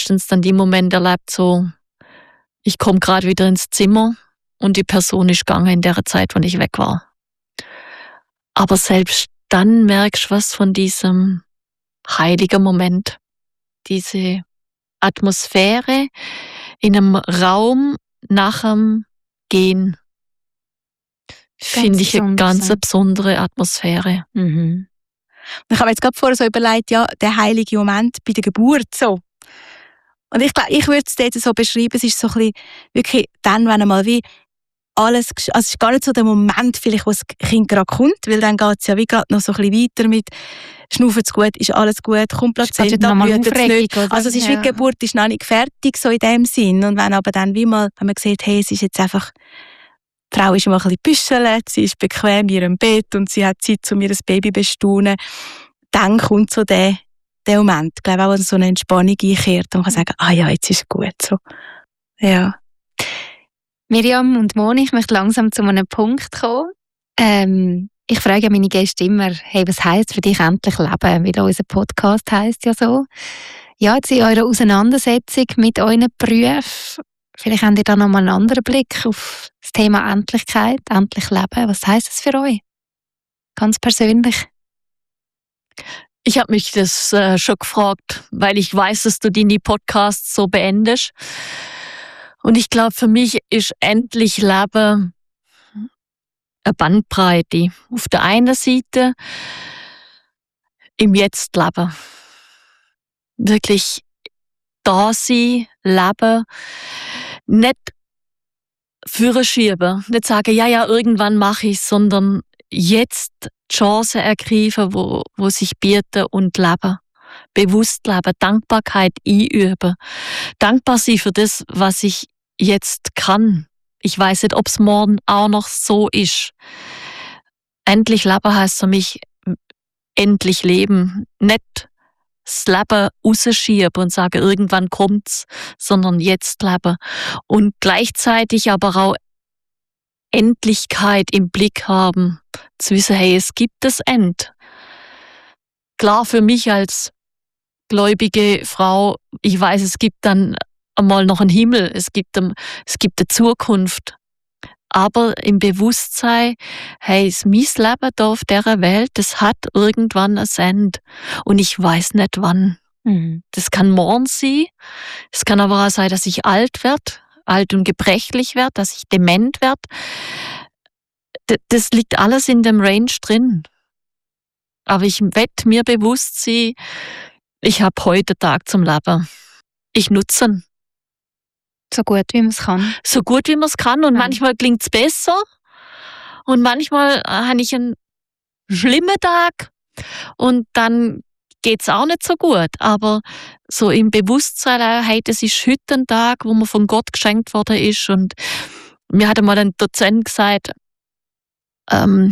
meistens dann die Momente erlebt, so, ich komme gerade wieder ins Zimmer und die Person ist gegangen in der Zeit, wo ich weg war. Aber selbst dann merkst du was von diesem heiligen Moment. Diese Atmosphäre in einem Raum nach dem Gehen. Finde ich eine ganz besondere Atmosphäre. Mhm. Ich habe jetzt gerade vorher so überlegt, ja, der heilige Moment bei der Geburt so. Und ich glaube, ich würde es dort so beschreiben, es ist so ein bisschen wirklich dann, wenn einmal wie alles, also es ist gar nicht so der Moment vielleicht, wo das Kind gerade kommt, weil dann geht es ja wie gerade noch so ein bisschen weiter mit schnaufen es gut, ist alles gut, kommt Plazenta, blüht es nicht. Also es ist wie die Geburt ist noch nicht fertig, so in dem Sinn. Und wenn aber dann wie mal, wenn man sieht, hey, es ist jetzt einfach, die Frau ist mal ein bisschen büschelt, sie ist bequem in ihrem Bett und sie hat Zeit, um ihr Baby zu bestaunen, dann kommt so der Moment, ich glaube auch, dass so eine Entspannung einkehrt und man kann sagen, ah ja, jetzt ist es gut. So. Ja. Miriam und Moni, ich möchte langsam zu einem Punkt kommen. Ich frage meine Gäste immer, hey, was heisst für dich endlich leben? Weil unser Podcast heisst ja so. Ja, jetzt in eurer Auseinandersetzung mit euren Berufen, vielleicht habt ihr da nochmal einen anderen Blick auf das Thema Endlichkeit, endlich leben. Was heisst das für euch? Ganz persönlich. Ich habe mich das schon gefragt, weil ich weiß, dass du deine Podcasts so beendest. Und ich glaube, für mich ist endlich Leben eine Bandbreite. Auf der einen Seite im Jetzt leben. Wirklich da sein, leben. Nicht vorschieben. Nicht sagen, ja, irgendwann mache ich es, sondern jetzt die Chancen ergreifen, wo sich bieten und leben. Bewusst leben, Dankbarkeit einüben. Dankbar sein für das, was ich jetzt kann. Ich weiß nicht, ob es morgen auch noch so ist. Endlich leben heisst für mich endlich leben. Nicht das Leben rausschieben und sagen, irgendwann kommt's, sondern jetzt leben. Und gleichzeitig aber auch Endlichkeit im Blick haben. Zu wissen, hey, es gibt das End. Klar, für mich als gläubige Frau, ich weiß, es gibt dann einmal noch einen Himmel, es gibt eine Zukunft. Aber im Bewusstsein, hey, mein Leben hier auf dieser Welt, das hat irgendwann ein Ende. Und ich weiß nicht wann. Das kann morgen sein. Es kann aber auch sein, dass ich alt werde, alt und gebrechlich werde, dass ich dement werde. Das liegt alles in dem Range drin. Aber ich werde mir bewusst sein, ich habe heute Tag zum Leben. Ich nutze ihn. So gut, wie man es kann. So gut, wie man es kann. Und manchmal klingt es besser. Und manchmal habe ich einen schlimmen Tag. Und dann geht es auch nicht so gut. Aber so im Bewusstsein, hey, das ist heute ein Tag, wo mir von Gott geschenkt worden ist. Und mir hat einmal ein Dozent gesagt, wir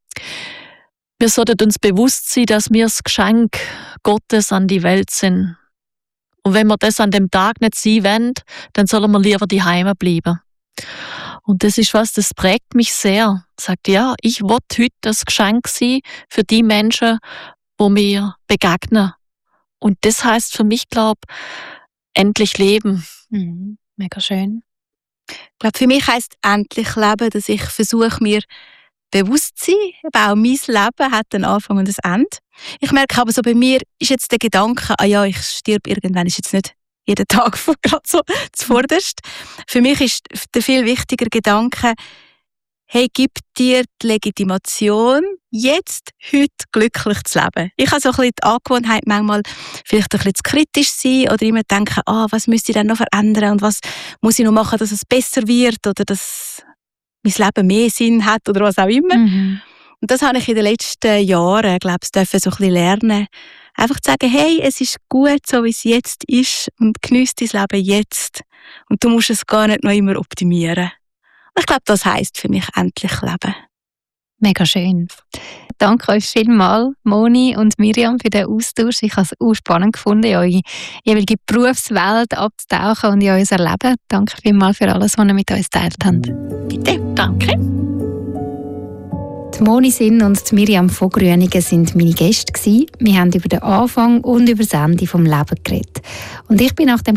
sollten uns bewusst sein, dass wir das Geschenk Gottes an die Welt sind. Und wenn wir das an dem Tag nicht sein wollen, dann sollen wir lieber daheim bleiben. Und das ist was, das prägt mich sehr. Sagt, ja, ich will heute das Geschenk sein für die Menschen, die mir begegnen. Und das heisst für mich, glaube ich, endlich leben. Mega schön. Ich glaube, für mich heisst endlich leben, dass ich versuche, mir bewusst zu sein. Auch mein Leben hat einen Anfang und ein Ende. Ich merke aber so, bei mir ist jetzt der Gedanke, ich sterbe irgendwann, ist jetzt nicht jeden Tag gerade so zuvorderst. Für mich ist der viel wichtiger Gedanke, hey, gib dir die Legitimation, jetzt, heute glücklich zu leben. Ich habe so ein bisschen die Angewohnheit, manchmal vielleicht ein bisschen zu kritisch sein oder immer denken, was müsste ich denn noch verändern und was muss ich noch machen, dass es besser wird oder dass mein Leben mehr Sinn hat oder was auch immer. Und das habe ich in den letzten Jahren, glaube ich, so ein bisschen lernen. Einfach zu sagen, hey, es ist gut, so wie es jetzt ist und geniess dein Leben jetzt. Und du musst es gar nicht noch immer optimieren. Und ich glaube, das heisst für mich endlich leben. Mega schön. Danke euch vielmals, Moni und Miriam, für den Austausch. Ich habe es auch spannend gefunden, in eure jeweilige Berufswelt abzutauchen und in unser Leben. Danke vielmals für alles, was ihr mit uns geteilt habt. Bitte, danke. Die Moni Sinn und die Miriam von Grüningen sind meine Gäste gewesen. Wir haben über den Anfang und über das Ende vom Lebens geredet. Und ich bin nach dem